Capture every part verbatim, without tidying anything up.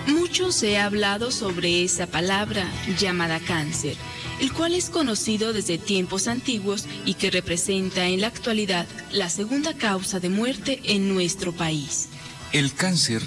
Mucho se ha hablado sobre esa palabra llamada cáncer, el cual es conocido desde tiempos antiguos y que representa en la actualidad la segunda causa de muerte en nuestro país. El cáncer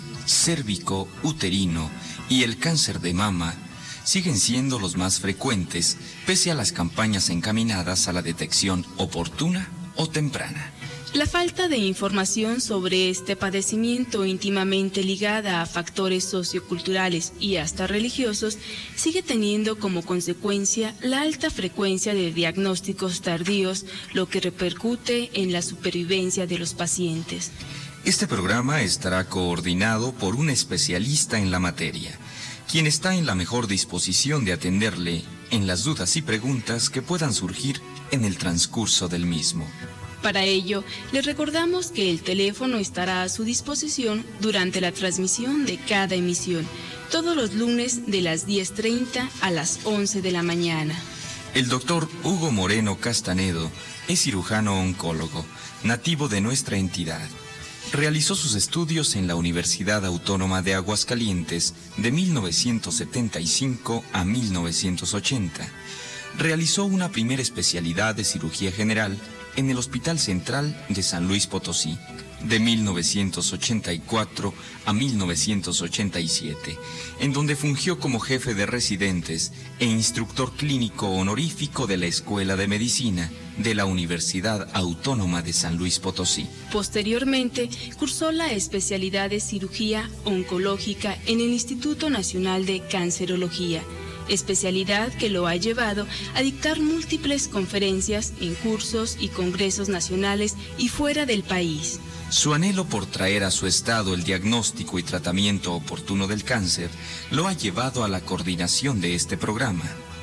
cérvico-uterino y el cáncer de mama siguen siendo los más frecuentes, pese a las campañas encaminadas a la detección oportuna o temprana. La falta de información sobre este padecimiento, íntimamente ligada a factores socioculturales y hasta religiosos, sigue teniendo como consecuencia la alta frecuencia de diagnósticos tardíos, lo que repercute en la supervivencia de los pacientes. Este programa estará coordinado por un especialista en la materia, quien está en la mejor disposición de atenderle en las dudas y preguntas que puedan surgir en el transcurso del mismo. Para ello, les recordamos que el teléfono estará a su disposición durante la transmisión de cada emisión, todos los lunes de las diez treinta a las once de la mañana. El doctor Hugo Moreno Castanedo es cirujano oncólogo, nativo de nuestra entidad. Realizó sus estudios en la Universidad Autónoma de Aguascalientes de mil novecientos setenta y cinco a mil novecientos ochenta. Realizó una primera especialidad de cirugía general en el Hospital Central de San Luis Potosí, de mil novecientos ochenta y cuatro a mil novecientos ochenta y siete, en donde fungió como jefe de residentes e instructor clínico honorífico de la Escuela de Medicina de la Universidad Autónoma de San Luis Potosí. Posteriormente, cursó la especialidad de cirugía oncológica en el Instituto Nacional de Cancerología, especialidad que lo ha llevado a dictar múltiples conferencias en cursos y congresos nacionales y fuera del país. Su anhelo por traer a su estado el diagnóstico y tratamiento oportuno del cáncer lo ha llevado a la coordinación de este programa.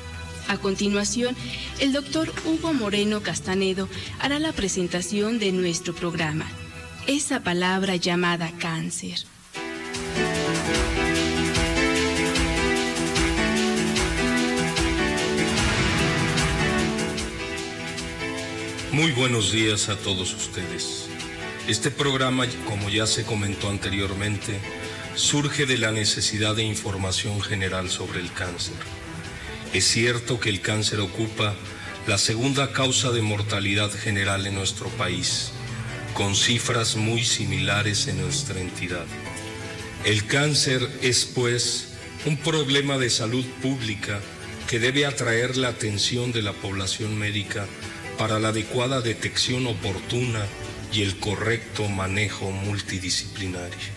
A continuación, el doctor Hugo Moreno Castanedo hará la presentación de nuestro programa, esa palabra llamada cáncer. Muy buenos días a todos ustedes. Este programa, como ya se comentó anteriormente, surge de la necesidad de información general sobre el cáncer. Es cierto que el cáncer ocupa la segunda causa de mortalidad general en nuestro país, con cifras muy similares en nuestra entidad. El cáncer es, pues, un problema de salud pública que debe atraer la atención de la población médica para la adecuada detección oportuna y el correcto manejo multidisciplinario.